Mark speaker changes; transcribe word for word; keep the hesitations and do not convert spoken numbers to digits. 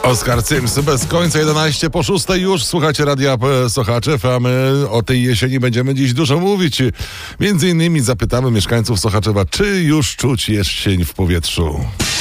Speaker 1: Oskar Cyms, bez końca jedenaście po szóstej już słuchacie Radia Sochaczew, a my o tej jesieni będziemy dziś dużo mówić. Między innymi zapytamy mieszkańców Sochaczewa, czy już czuć jesień w powietrzu.